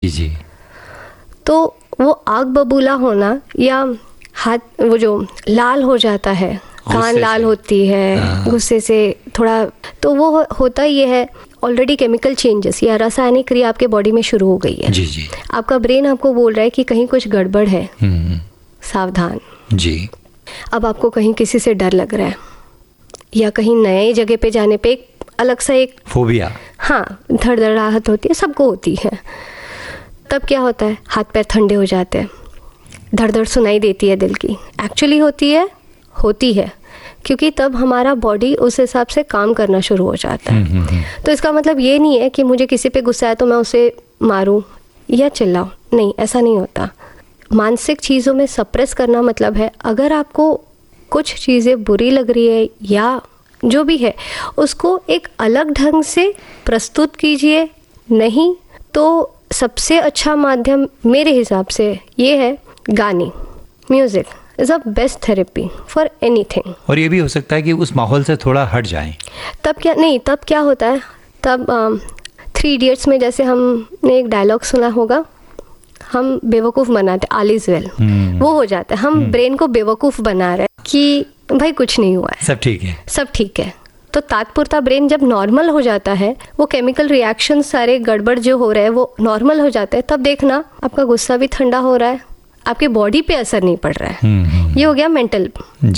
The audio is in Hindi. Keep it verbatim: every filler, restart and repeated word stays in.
जी। तो वो आग बबूला होना या हाथ वो जो लाल हो जाता है, कान लाल होती है गुस्से से थोड़ा, तो वो होता ये है ऑलरेडी केमिकल चेंजेस या रासायनिक क्रिया आपके बॉडी में शुरू हो गई है। जी जी। आपका ब्रेन आपको बोल रहा है कि कहीं कुछ गड़बड़ है, सावधान। जी। अब आपको कहीं किसी से डर लग रहा है या कहीं नए जगह पे जाने पे एक अलग सा एक फोबिया, हाँ, धड़धड़ाहट होती है, सबको होती है। तब क्या होता है, हाथ पैर ठंडे हो जाते हैं, धड़धड़ सुनाई देती है दिल की। एक्चुअली होती है होती है क्योंकि तब हमारा बॉडी उस हिसाब से काम करना शुरू हो जाता है। तो इसका मतलब ये नहीं है कि मुझे किसी पे गुस्सा है तो मैं उसे मारूं या चिल्लाऊं, नहीं, ऐसा नहीं होता। मानसिक चीज़ों में सप्रेस करना मतलब है अगर आपको कुछ चीज़ें बुरी लग रही है या जो भी है उसको एक अलग ढंग से प्रस्तुत कीजिए। नहीं तो सबसे अच्छा माध्यम मेरे हिसाब से ये है गाने, music is a best therapy for anything. और ये भी हो सकता है कि उस माहौल से थोड़ा हट जाएं। तब क्या नहीं, तब क्या होता है, तब थ्री इडियट्स में जैसे हमने एक डायलॉग सुना होगा, हम बेवकूफ़ बनाते, ऑल इज वेल, वो हो जाता है। हम ब्रेन को बेवकूफ़ बना रहे हैं कि भाई कुछ नहीं हुआ है, सब ठीक है, सब ठीक है। तो तात्पुरता ब्रेन जब नॉर्मल हो जाता है, वो केमिकल रिएक्शन सारे गड़बड़ जो हो रहे हैं वो नॉर्मल हो जाते हैं, तब देखना आपका गुस्सा भी ठंडा हो रहा है, आपके बॉडी पे असर नहीं पड़ रहा है। ये हो गया मेंटल